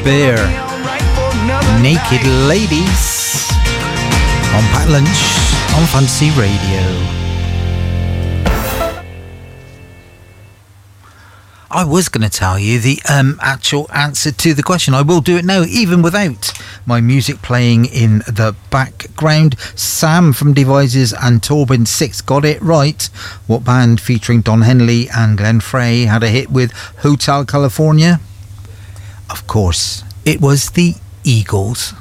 Bear, Naked Ladies on Packed Lunch on Fantasy Radio. I was going to tell you the actual answer to the question. I will do it now, even without my music playing in the background. Sam from Devices and Torben 6 got it right. What band featuring Don Henley and Glenn Frey had a hit with Hotel California? Of course, it was the Eagles.